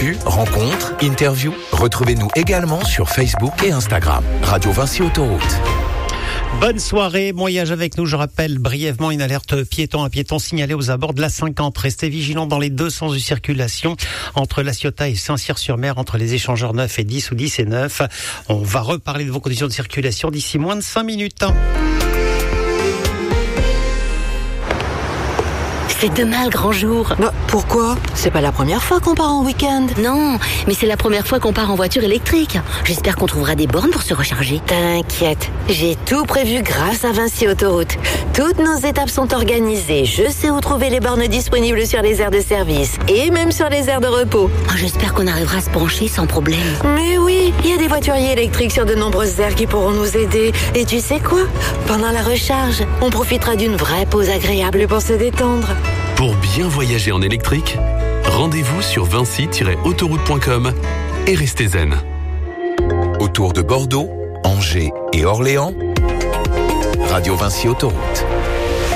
Actu, rencontres, interviews. Retrouvez-nous également sur Facebook et Instagram. Radio Vinci Autoroute. Bonne soirée, bon voyage avec nous. Je rappelle brièvement une alerte piéton, un piéton signalé aux abords de la 50. Restez vigilants dans les deux sens de circulation entre La Ciotat et Saint-Cyr-sur-Mer, entre les échangeurs 9 et 10 ou 10 et 9. On va reparler de vos conditions de circulation d'ici moins de 5 minutes. C'est demain le grand jour. Bah, pourquoi ? C'est pas la première fois qu'on part en week-end. Non, mais c'est la première fois qu'on part en voiture électrique. J'espère qu'on trouvera des bornes pour se recharger. T'inquiète, j'ai tout prévu grâce à Vinci Autoroute. Toutes nos étapes sont organisées. Je sais où trouver les bornes disponibles sur les aires de service et même sur les aires de repos. Oh, j'espère qu'on arrivera à se brancher sans problème. Mais oui, il y a des voituriers électriques sur de nombreuses aires qui pourront nous aider. Et tu sais quoi ? Pendant la recharge, on profitera d'une vraie pause agréable pour se détendre. Pour bien voyager en électrique, rendez-vous sur vinci-autoroute.com et restez zen. Autour de Bordeaux, Angers et Orléans, Radio Vinci Autoroute.